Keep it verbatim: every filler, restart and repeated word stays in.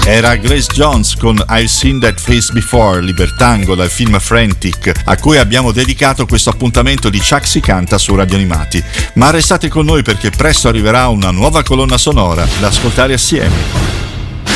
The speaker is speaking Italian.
Era Grace Jones con I've Seen That Face Before, libertango dal film Frantic, a cui abbiamo dedicato questo appuntamento di Chuck si canta su Radio Animati. Ma restate con noi perché presto arriverà una nuova colonna sonora da ascoltare assieme.